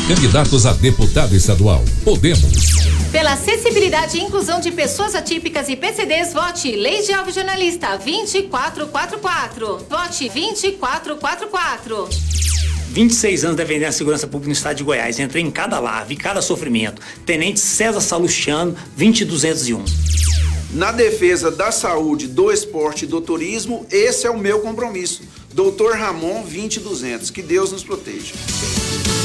Candidatos a deputado estadual. Podemos. Pela acessibilidade e inclusão de pessoas atípicas e PCDs, vote Lei de Alvo Jornalista 2444. Vote 2444. 26 anos defendendo a segurança pública no estado de Goiás. Entrei em cada lar, vi cada sofrimento. Tenente César Salustiano, 20201. Na defesa da saúde, do esporte e do turismo, esse é o meu compromisso. Doutor Ramon, 20200. Que Deus nos proteja.